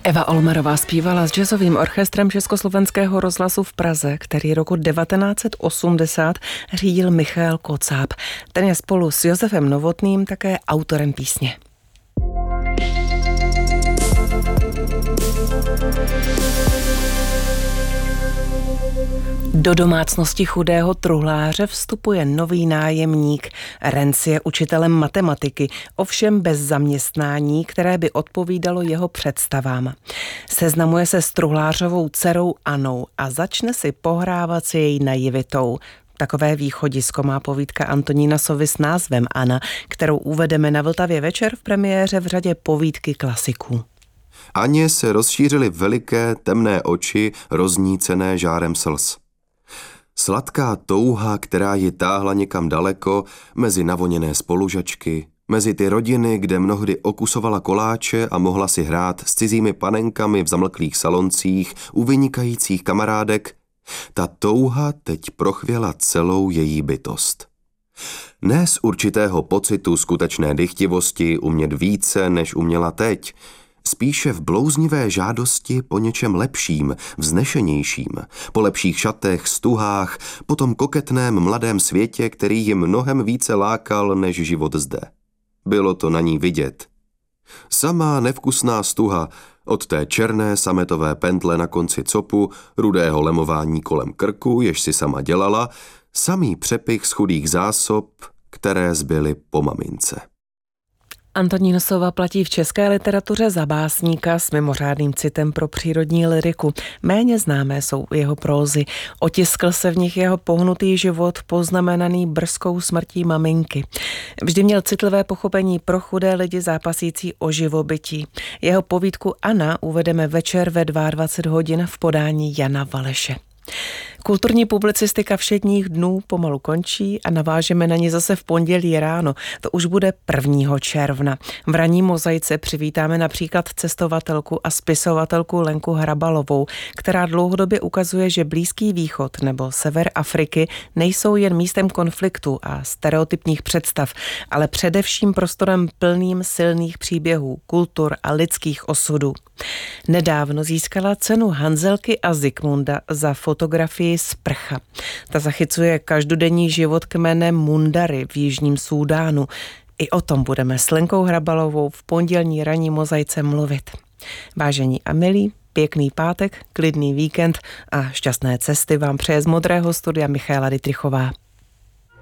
Eva Olmarová zpívala s jazzovým orchestrem Československého rozhlasu v Praze, který roku 1980 řídil Michael Kocáb. Ten je spolu s Josefem Novotným také autorem písně. Do domácnosti chudého truhláře vstupuje nový nájemník. Renz je učitelem matematiky, ovšem bez zaměstnání, které by odpovídalo jeho představám. Seznamuje se s truhlářovou dcerou Anou a začne si pohrávat s její naivitou. Takové východisko má povídka Antonína Sovy s názvem Anna, kterou uvedeme na Vltavě večer v premiéře v řadě povídky klasiků. Aně se rozšířily veliké temné oči, roznícené žárem slz. Sladká touha, která ji táhla někam daleko, mezi navoněné spolužačky, mezi ty rodiny, kde mnohdy okusovala koláče a mohla si hrát s cizími panenkami v zamlklých saloncích u vynikajících kamarádek, ta touha teď prochvěla celou její bytost. Ne z určitého pocitu skutečné dychtivosti umět více, než uměla teď, spíše v blouznivé žádosti po něčem lepším, vznešenějším, po lepších šatech, stuhách, po tom koketném mladém světě, který ji mnohem více lákal než život zde. Bylo to na ní vidět. Samá nevkusná stuha, od té černé sametové pentle na konci copu, rudého lemování kolem krku, jež si sama dělala, samý přepich z chudých zásob, které zbyly po mamince. Antonín Sova platí v české literatuře za básníka s mimořádným citem pro přírodní lyriku. Méně známé jsou jeho prózy. Otiskl se v nich jeho pohnutý život, poznamenaný brzkou smrtí maminky. Vždy měl citlivé pochopení pro chudé lidi zápasící o živobytí. Jeho povídku Anna uvedeme večer ve 22 hodin v podání Jana Valeše. Kulturní publicistika všedních dnů pomalu končí a navážeme na ní zase v pondělí ráno. To už bude 1. června. V ranní mozaice přivítáme například cestovatelku a spisovatelku Lenku Hrabalovou, která dlouhodobě ukazuje, že Blízký východ nebo sever Afriky nejsou jen místem konfliktu a stereotypních představ, ale především prostorem plným silných příběhů, kultur a lidských osudů. Nedávno získala cenu Hanzelky a Zikmunda za fotografii Sprcha. Ta zachycuje každodenní život kmene Mundary v Jižním Súdánu. I o tom budeme s Lenkou Hrabalovou v pondělní ranní mozaice mluvit. Vážení a milí, pěkný pátek, klidný víkend a šťastné cesty vám přeje z modrého studia Michaela Dittrichová.